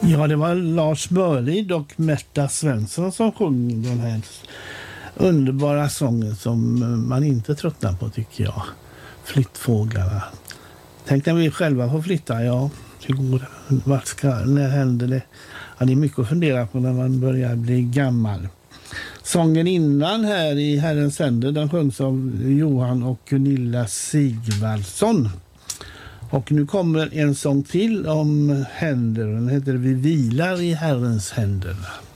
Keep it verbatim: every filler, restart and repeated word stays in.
Ja, det var Lars Börlid och Märta Svensson som sjöng den här underbara sången som man inte tröttnar på, tycker jag. Flyttfåglarna. Tänk när vi själva får flytta, ja. Hur går det? Vart ska, när händer det? Ja, det är mycket att fundera på när man börjar bli gammal. Sången innan här i Herrens händer, den sjöngs av Johan och Gunilla Sigvaldsson. Och nu kommer en sång till om händer. Den heter Vi vilar i Herrens händer.